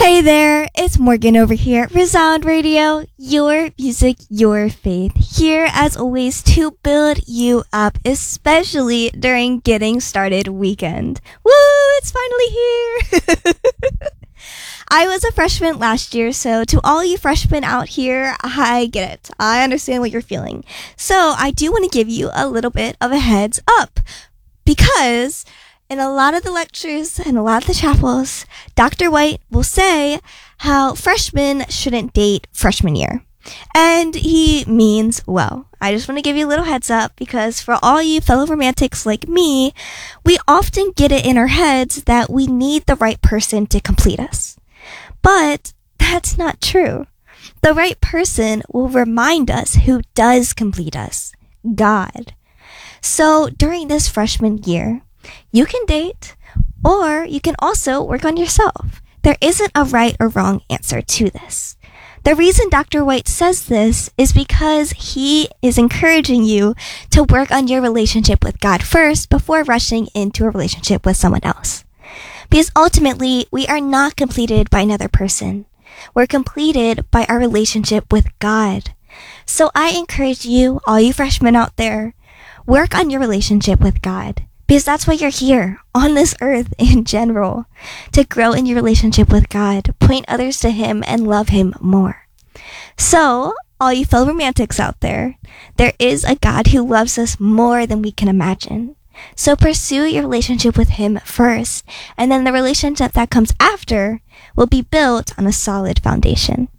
Hey there, it's Morgan over here at Resound Radio, your music, your faith. Here, as always, to build you up, especially during Getting Started weekend. Woo, it's finally here! I was a freshman last year, so to all you freshmen out here, I get it. I understand what you're feeling. So I do want to give you a little bit of a heads up, because in a lot of the lectures and a lot of the chapels, Dr. White will say how freshmen shouldn't date freshman year. And he means well. I just want to give you a little heads up because for all you fellow romantics like me, we often get it in our heads that we need the right person to complete us. But that's not true. The right person will remind us who does complete us, God. So during this freshman year, you can date, or you can also work on yourself. There isn't a right or wrong answer to this. The reason Dr. White says this is because he is encouraging you to work on your relationship with God first before rushing into a relationship with someone else. Because ultimately, we are not completed by another person. We're completed by our relationship with God. So I encourage you, all you freshmen out there, work on your relationship with God. Because that's why you're here on this earth in general, to grow in your relationship with God, point others to Him, and love Him more. So, all you fellow romantics out there is a God who loves us more than we can imagine. So pursue your relationship with Him first, and then the relationship that comes after will be built on a solid foundation.